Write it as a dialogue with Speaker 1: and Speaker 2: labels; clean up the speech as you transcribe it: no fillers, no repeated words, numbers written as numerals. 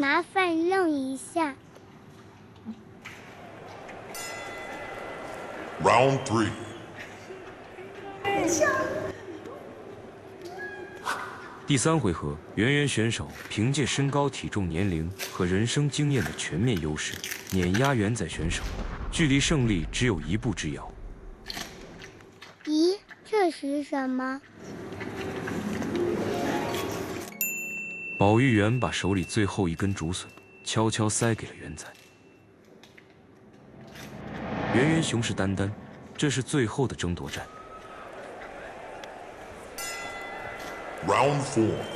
Speaker 1: 麻烦让一下。
Speaker 2: Round 3.
Speaker 3: 第3回合，圆圆选手凭借身高、体重、年龄和人生经验的全面优势，碾压元仔选手，距离胜利只有1步之遥。
Speaker 1: 咦，这是什么？
Speaker 3: 保育员把手里最后一根竹笋悄悄塞给了元仔。圆圆雄视眈眈，这是最后的争夺战。
Speaker 2: Round 4.